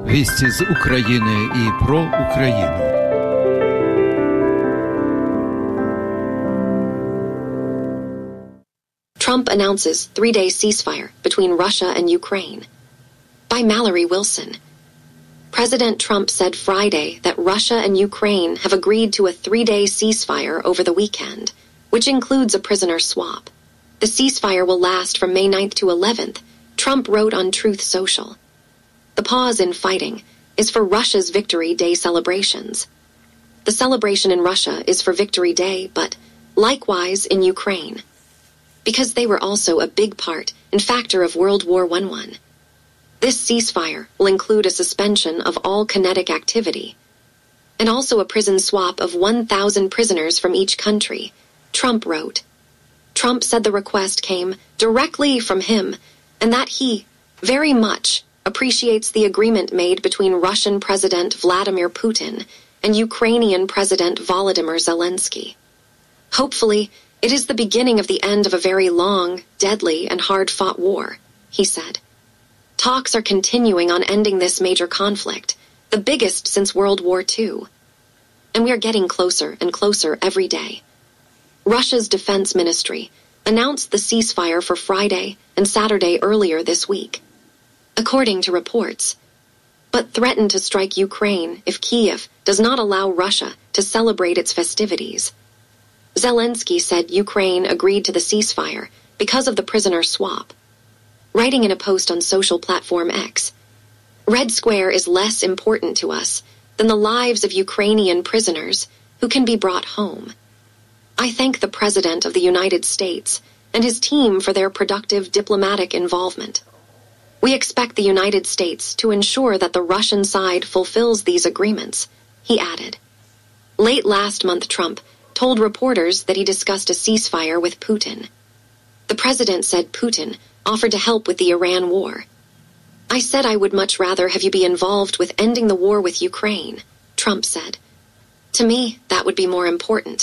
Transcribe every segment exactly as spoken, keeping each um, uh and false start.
Вісті з України і про Україну. Trump announces three-day ceasefire between Russia and Ukraine. By Mallory Wilson. President Trump said Friday that Russia and Ukraine have agreed to a three-day ceasefire over the weekend, which includes a prisoner swap. The ceasefire will last from May ninth to eleventh, Trump wrote on Truth Social. The pause in fighting is for Russia's Victory Day celebrations. The celebration in Russia is for Victory Day, but likewise in Ukraine, because they were also a big part and factor of World War One. This ceasefire will include a suspension of all kinetic activity, and also a prison swap of one thousand prisoners from each country, Trump wrote. Trump said the request came directly from him, and that he, very much, appreciates the agreement made between Russian President Vladimir Putin and Ukrainian President Volodymyr Zelensky. Hopefully, it is the beginning of the end of a very long, deadly, and hard-fought war, he said. Talks are continuing on ending this major conflict, the biggest since World War Two. And we are getting closer and closer every day. Russia's defense ministry announced the ceasefire for Friday and Saturday earlier this week, according to reports, but threatened to strike Ukraine if Kyiv does not allow Russia to celebrate its festivities. Zelensky said Ukraine agreed to the ceasefire because of the prisoner swap, writing in a post on social platform X, Red Square is less important to us than the lives of Ukrainian prisoners who can be brought home. I thank the President of the United States and his team for their productive diplomatic involvement. We expect the United States to ensure that the Russian side fulfills these agreements, he added. Late last month, Trump told reporters that he discussed a ceasefire with Putin. The president said Putin offered to help with the Iran war. I said I would much rather have you be involved with ending the war with Ukraine, Trump said. To me, that would be more important.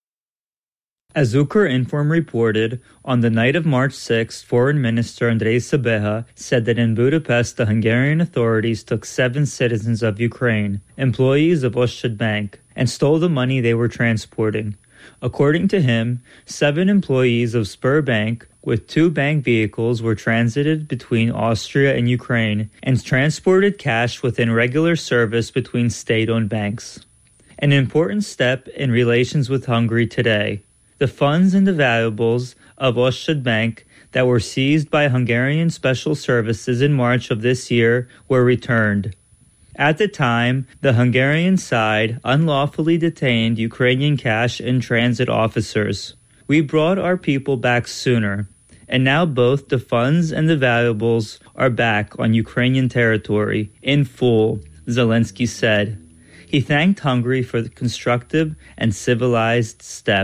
As Ukrinform reported, on the night of March sixth, Foreign Minister Andrei Sabeha said that in Budapest the Hungarian authorities took seven citizens of Ukraine, employees of Oshchod Bank, and stole the money they were transporting. According to him, seven employees of Sberbank with two bank vehicles were transited between Austria and Ukraine and transported cash within regular service between state-owned banks. An important step in relations with Hungary today. The funds and the valuables of Oshchod Bank that were seized by Hungarian Special Services in March of this year were returned. At the time, the Hungarian side unlawfully detained Ukrainian cash in transit officers. We brought our people back sooner, and now both the funds and the valuables are back on Ukrainian territory in full, Zelensky said. He thanked Hungary for the constructive and civilized step.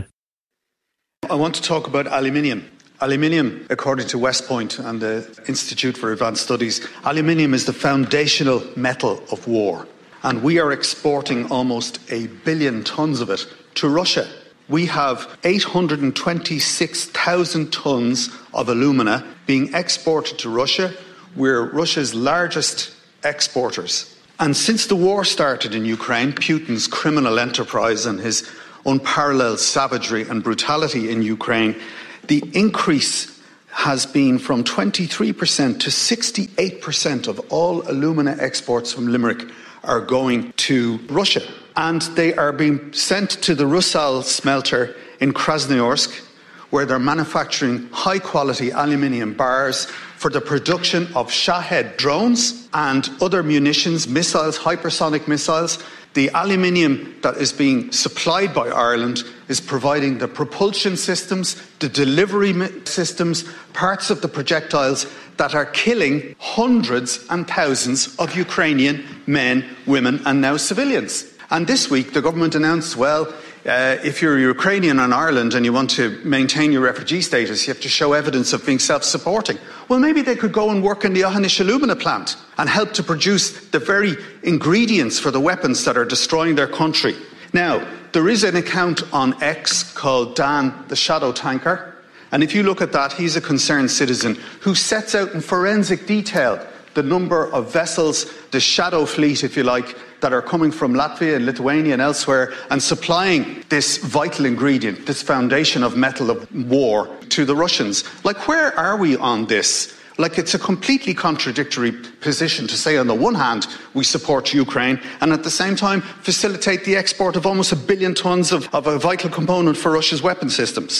I want to talk about aluminium. Aluminium, according to West Point and the Institute for Advanced Studies, aluminium is the foundational metal of war. And we are exporting almost a billion tons of it to Russia. We have eight hundred twenty-six thousand tons of alumina being exported to Russia. We're Russia's largest exporters. And since the war started in Ukraine, Putin's criminal enterprise and his unparalleled savagery and brutality in Ukraine, the increase has been from twenty-three percent to sixty-eight percent of all alumina exports from Limerick are going to Russia. And they are being sent to the Rusal smelter in Krasnoyarsk, where they're manufacturing high-quality aluminium bars for the production of Shahed drones and other munitions, missiles, hypersonic missiles. The aluminium that is being supplied by Ireland is providing the propulsion systems, the delivery systems, parts of the projectiles that are killing hundreds and thousands of Ukrainian men, women, and now civilians. And this week, the government announced, well, uh, if you're Ukrainian in Ireland and you want to maintain your refugee status, you have to show evidence of being self-supporting. Well, maybe they could go and work in the Ohanish alumina plant and help to produce the very ingredients for the weapons that are destroying their country. Now, there is an account on X called Dan the Shadow Tanker, and if you look at that, he's a concerned citizen who sets out in forensic detail the number of vessels, the shadow fleet, if you like, that are coming from Latvia and Lithuania and elsewhere and supplying this vital ingredient, this foundation of metal of war to the Russians. Like, where are we on this? Like, it's a completely contradictory position to say, on the one hand, we support Ukraine, and at the same time facilitate the export of almost a billion tons of, of a vital component for Russia's weapon systems.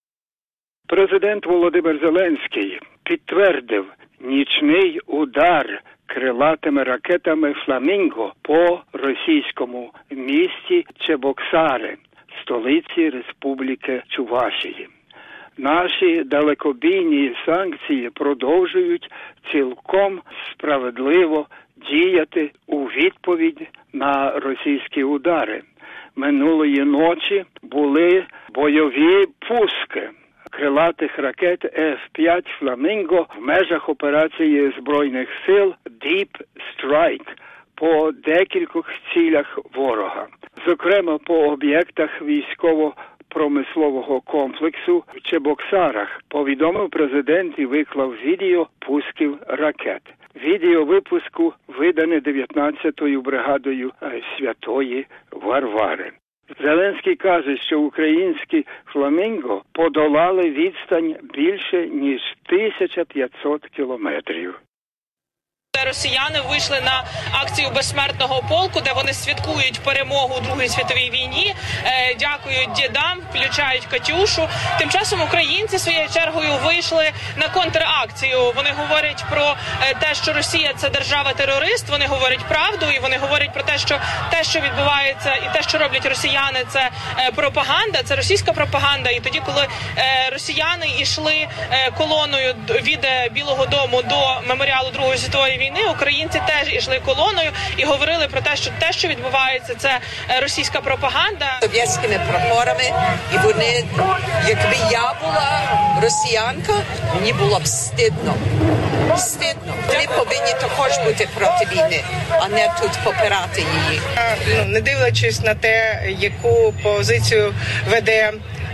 Президент Володимир Зеленський підтвердив нічний удар крилатими ракетами «Фламінго» по російському місті Чебоксари, столиці Республіки Чувашії. Наші далекобійні санкції продовжують цілком справедливо діяти у відповідь на російські удари. Минулої ночі були бойові пуски крилатих ракет еф п'ять «Фламінго» в межах операції Збройних сил «Deep Strike» по декількох цілях ворога. Зокрема, по об'єктах військово-промислового комплексу в Чебоксарах, повідомив президент і виклав відео пусків ракет. Відео випуску видане дев'ятнадцятою бригадою Святої Варвари. Зеленський каже, що українські «Фламінго» подолали відстань більше, ніж тисяча п'ятсот кілометрів. Росіяни вийшли на акцію безсмертного полку, де вони святкують перемогу у Другій світовій війні, дякують дідам, включають «Катюшу». Тим часом українці своєю чергою вийшли на контракцію. Вони говорять про те, що Росія – це держава-терорист, вони говорять правду, і вони говорять про те, що те, що відбувається, і те, що роблять росіяни – це пропаганда, це російська пропаганда. І тоді, коли росіяни йшли колоною від Білого дому до меморіалу Другої світової війни, українці теж йшли колоною і говорили про те, що те, що відбувається, це російська пропаганда. Совєтськими прапорами, і вони, якби я була росіянка, мені було б стидно. Стидно. Вони повинні також бути проти війни, а не тут попирати її. Ну, не дивлячись на те, яку позицію веде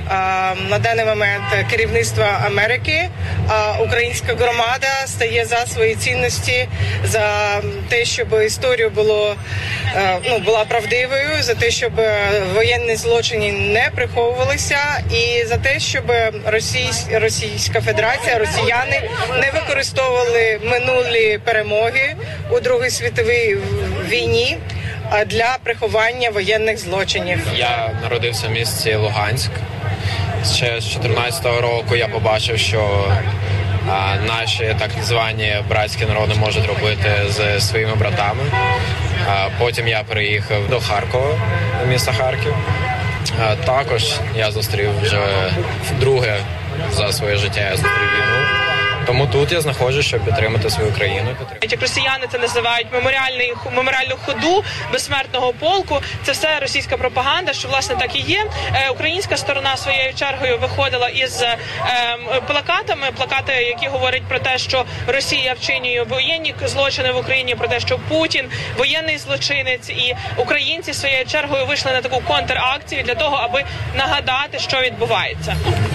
на даний момент керівництво Америки, українська громада стає за свої цінності, за те, щоб історія було, ну, була правдивою, за те, щоб воєнні злочини не приховувалися, і за те, щоб Російсь, Російська Федерація, росіяни не використовували минулі перемоги у Другій світовій війні для приховання воєнних злочинів. Я народився в місті Луганськ. Ще з чотирнадцятого року я побачив, що а, наші так звані братські народи можуть робити з своїми братами. А, потім я приїхав до Харкова, до міста Харків. А, також я зустрів вже вдруге за своє життя я зустрів війну. Тому тут я знаходжусь, щоб підтримати свою країну. Як росіяни це називають меморіальний, меморіальну ходу безсмертного полку, це все російська пропаганда, що власне так і є. Е, українська сторона своєю чергою виходила із е, плакатами, плакати, які говорять про те, що Росія вчинює воєнні злочини в Україні, про те, що Путін воєнний злочинець, і українці своєю чергою вийшли на таку контракцію для того, аби нагадати, що відбувається.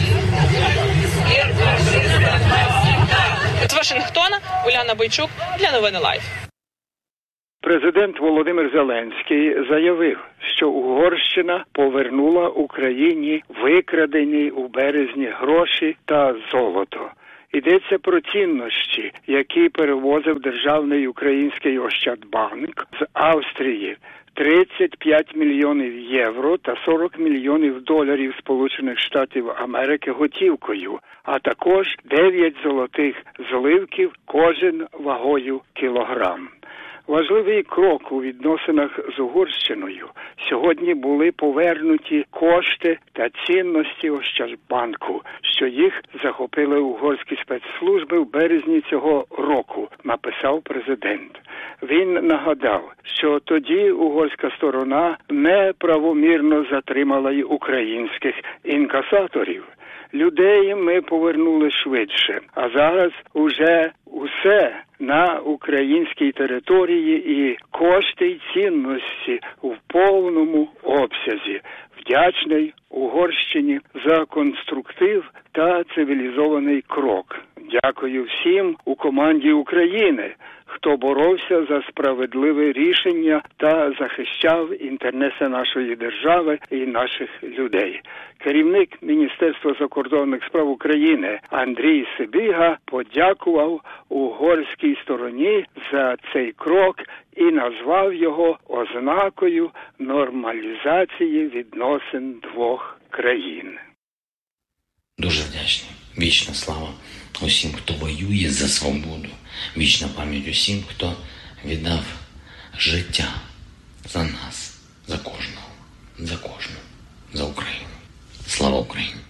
З Вашингтона Уляна Бойчук для Новини Лайв. Президент Володимир Зеленський заявив, що Угорщина повернула Україні викрадені у березні гроші та золото. Йдеться про цінності, які перевозив Державний український Ощадбанк з Австрії. тридцять п'ять мільйонів євро та сорок мільйонів доларів Сполучених Штатів Америки готівкою, а також дев'ять золотих зливків, кожен вагою кілограм. Важливий крок у відносинах з Угорщиною. Сьогодні були повернуті кошти та цінності Ощадбанку, що їх захопили угорські спецслужби в березні цього року, написав президент. Він нагадав, що тоді угорська сторона неправомірно затримала й українських інкасаторів. Людей ми повернули швидше, а зараз уже усе на українській території і кошти й цінності в повному обсязі. вдячний Угорщині за конструктив та цивілізований крок. Дякую всім у команді України, хто боровся за справедливе рішення та захищав інтереси нашої держави і наших людей. Керівник Міністерства закордонних справ України Андрій Сибіга подякував угорській стороні за цей крок і назвав його ознакою нормалізації відносин двох країн. Дуже вдячний. Вічна слава усім, хто воює за свободу. Вічна пам'ять усім, хто віддав життя за нас, за кожного, за кожну, за Україну. Слава Україні!